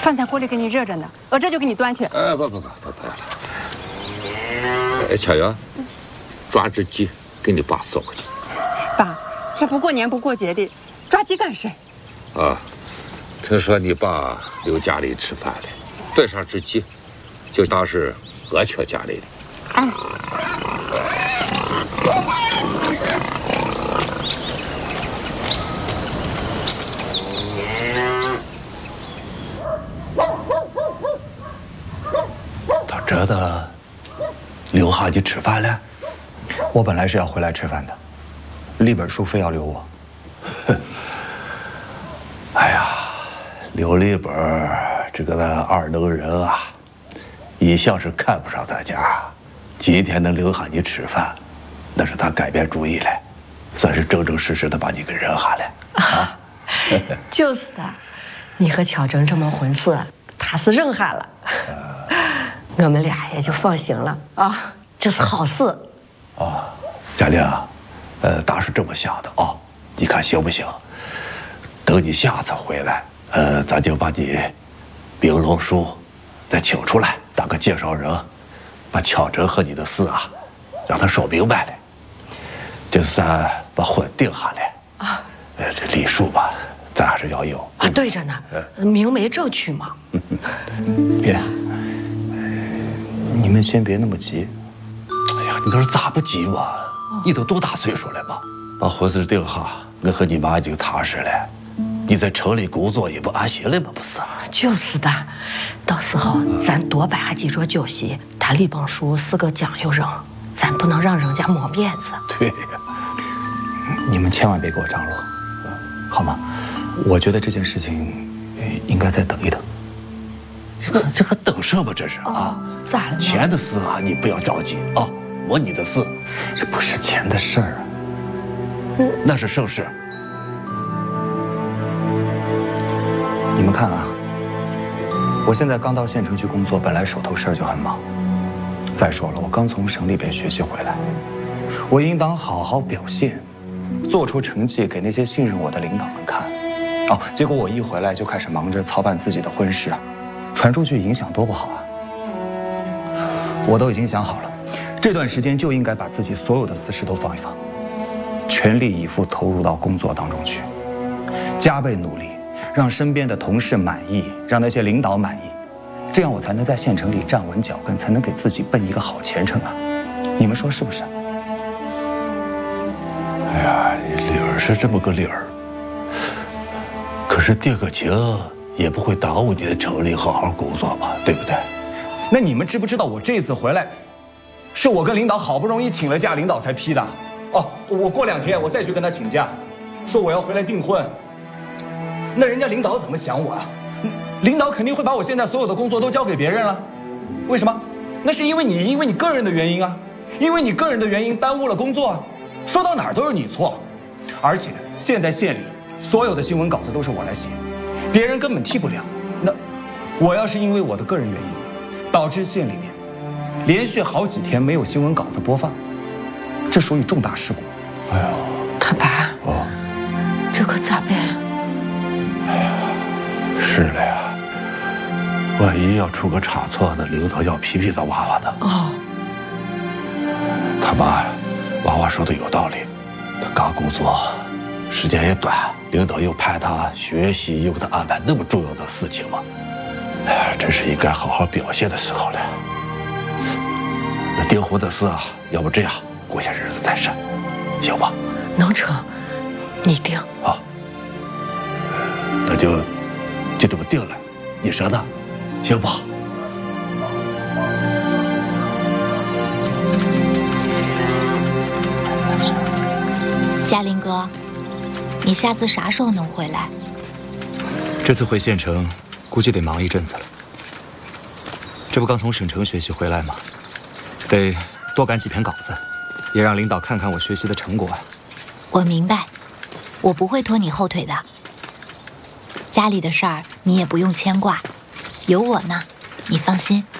饭在锅里给你热着呢，我这就给你端去。 不要了。巧媛，抓只鸡给你爸送回去。 爸，这不过年不过节的，抓鸡干甚？ 啊，听说你爸留家里吃饭了，炖上只鸡，就当是我请家里的。 哎。 他真的留下去吃饭了？ 我本来是要回来吃饭的，立本叔非要留我。 哎呀，刘立本这个二能人啊，一向是看不上咱家，今天能留下你吃饭，那是他改变主意了，算是正正式式的把你给扔下了啊。 就是的，你和巧珍这么混色，他是扔下了，我们俩也就放心了啊，这是好事。 啊，佳玲，大是这么想的啊，你看行不行？等你下次回来，咱就把你冰龙叔再请出来当个介绍人，把巧珍和你的事啊，让他说明白了，就算把婚定下来啊。这礼数吧，咱还是要有啊。对着呢，明媒正娶嘛。 别，你们先别那么急。 哎呀，你可是咋不急嘛？你都多大岁数了嘛？把婚事定下，我和你妈已经踏实了。你在城里工作也不安心了吗？不是？ 就是的，到时候咱多摆下几桌酒席。他李帮叔是个讲究人，咱不能让人家没面子。 对呀， 你们千万别给我张罗，好吗？我觉得这件事情应该再等一等。 这个等什么？这是啊？ 咋了？ 钱的事啊，你不要着急啊。我你的事， 这不是钱的事儿啊。 那是盛世。 你们看啊，我现在刚到县城去工作，本来手头事儿就很忙。再说了，我刚从省里边学习回来，我应当好好表现，做出成绩给那些信任我的领导们看。哦，结果我一回来就开始忙着操办自己的婚事啊，传出去影响多不好啊！我都已经想好了，这段时间就应该把自己所有的私事都放一放，全力以赴投入到工作当中去，加倍努力。让身边的同事满意，让那些领导满意，这样我才能在县城里站稳脚跟，才能给自己奔一个好前程啊！你们说是不是？ 哎呀，理儿是这么个理儿，可是定个情也不会耽误你在城里好好工作吧，对不对？ 那你们知不知道我这次回来，是我跟领导好不容易请了假，领导才批的。哦，我过2天我再去跟他请假，说我要回来订婚。那人家领导怎么想我啊？领导肯定会把我现在所有的工作都交给别人了。为什么？那是因为你个人的原因啊，因为你个人的原因耽误了工作啊。说到哪儿都是你错，而且现在县里所有的新闻稿子都是我来写，别人根本替不了。那我要是因为我的个人原因，导致县里面连续好几天没有新闻稿子播放，这属于重大事故。 哎呀， 他爸，这可咋办？ 是了呀，万一要出个差错，那领导要批评咱娃娃的。 哦， 他妈，娃娃说的有道理，他刚工作，时间也短，领导又派他学习，又给他安排那么重要的事情嘛。哎呀，真是应该好好表现的时候了。那订婚的事啊，要不这样，过些日子再审，行吧？ 能成，你定啊。那就这么定了，你说呢？行吧？ 嘉林哥，你下次啥时候能回来？ 这次回县城，估计得忙一阵子了。这不刚从省城学习回来吗？得多赶几篇稿子，也让领导看看我学习的成果啊。 我明白，我不会拖你后腿的。家里的事儿你也不用牵挂，有我呢，你放心。